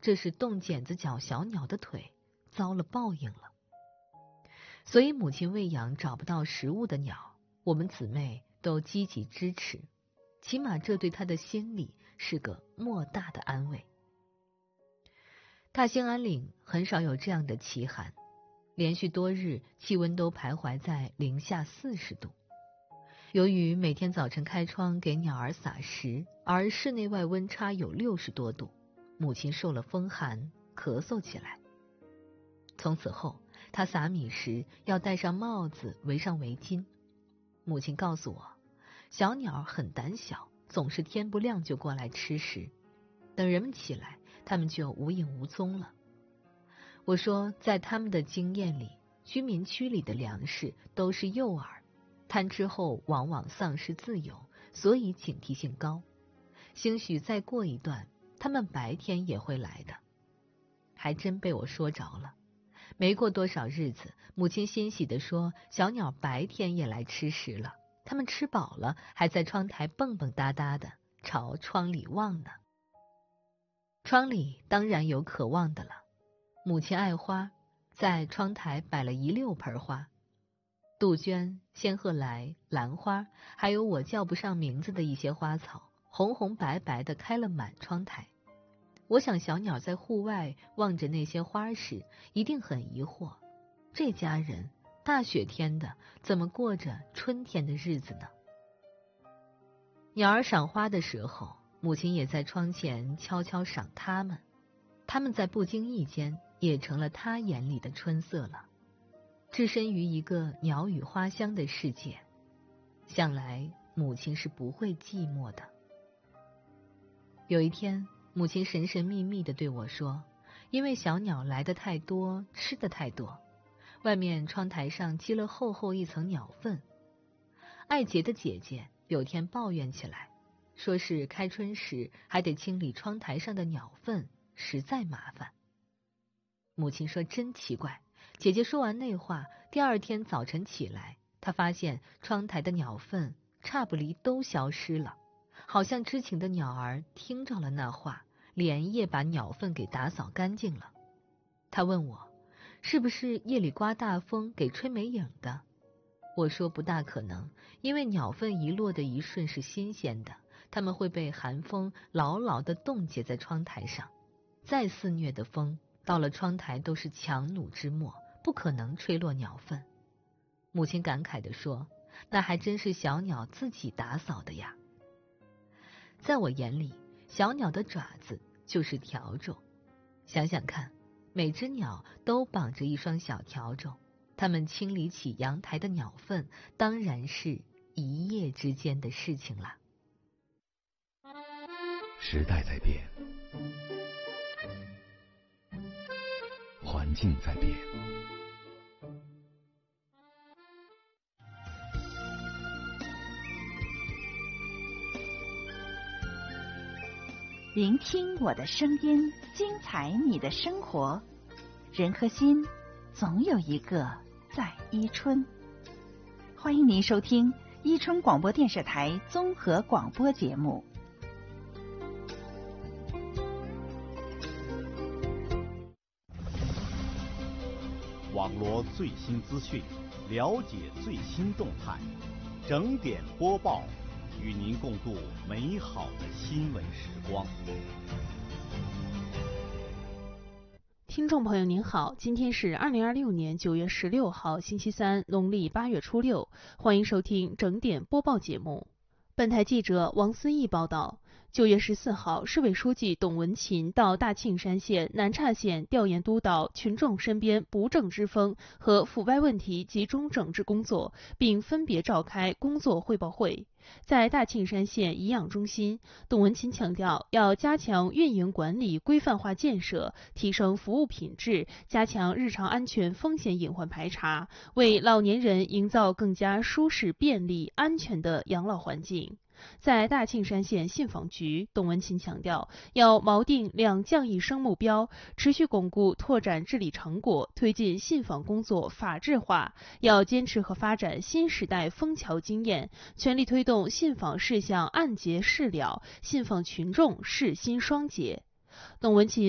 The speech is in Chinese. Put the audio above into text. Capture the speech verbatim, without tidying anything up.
这是动剪子绞小鸟的腿，遭了报应了。所以母亲喂养找不到食物的鸟，我们姊妹都积极支持，起码这对她的心里是个莫大的安慰。大兴安岭很少有这样的奇寒，连续多日气温都徘徊在零下四十度。由于每天早晨开窗给鸟儿撒食，而室内外温差有六十多度，母亲受了风寒，咳嗽起来。从此后，她撒米时要戴上帽子，围上围巾。母亲告诉我，小鸟很胆小，总是天不亮就过来吃食，等人们起来，它们就无影无踪了。我说，在他们的经验里，居民区里的粮食都是诱饵，贪吃后往往丧失自由，所以警惕性高。兴许再过一段，他们白天也会来的。还真被我说着了。没过多少日子，母亲欣喜地说，小鸟白天也来吃食了，它们吃饱了，还在窗台蹦蹦哒哒的朝窗里望呢。窗里当然有可望的了。母亲爱花，在窗台摆了一溜盆花，杜鹃、仙鹤来、兰花，还有我叫不上名字的一些花草，红红白白的开了满窗台。我想小鸟在户外望着那些花时，一定很疑惑，这家人大雪天的怎么过着春天的日子呢？鸟儿赏花的时候，母亲也在窗前悄悄赏它们，它们在不经意间也成了她眼里的春色了。置身于一个鸟语花香的世界，想来母亲是不会寂寞的。有一天，母亲神神秘秘地对我说，因为小鸟来得太多，吃得太多，外面窗台上积了厚厚一层鸟粪。爱洁的姐姐有天抱怨起来，说是开春时还得清理窗台上的鸟粪，实在麻烦。母亲说真奇怪，姐姐说完那话，第二天早晨起来，她发现窗台的鸟粪差不离都消失了，好像知情的鸟儿听着了那话，连夜把鸟粪给打扫干净了。她问我，是不是夜里刮大风给吹没影的？我说不大可能，因为鸟粪一落的一瞬是新鲜的，它们会被寒风牢牢地冻结在窗台上，再肆虐的风到了窗台都是强弩之末，不可能吹落鸟粪。母亲感慨地说，那还真是小鸟自己打扫的呀。在我眼里，小鸟的爪子就是笤帚，想想看，每只鸟都绑着一双小笤帚，它们清理起阳台的鸟粪，当然是一夜之间的事情了。 时代在变，环境在变， 聆听我的声音，精彩你的生活。人和心，总有一个在伊春。欢迎您收听伊春广播电视台综合广播节目。 网罗最新资讯，了解最新动态，整点播报，与您共度美好的新闻时光。 听众朋友您好，今天是二零二六年九月十六号星期三，农历八月初六，欢迎收听整点播报节目。本台记者王思义报道，九月十四号，市委书记董文勤到大庆山县南岔县调研督导群众身边不正之风和腐败问题集中整治工作，并分别召开工作汇报会。在大庆山县颐养中心，董文勤强调，要加强运营管理规范化建设，提升服务品质，加强日常安全风险隐患排查，为老年人营造更加舒适、便利、安全的养老环境。在大庆山县信访局，董文勤强调，要锚定两降一升目标，持续巩固拓展治理成果，推进信访工作法治化，要坚持和发展新时代枫桥经验，全力推动信访事项按揭事了，信访群众事心双结。董文勤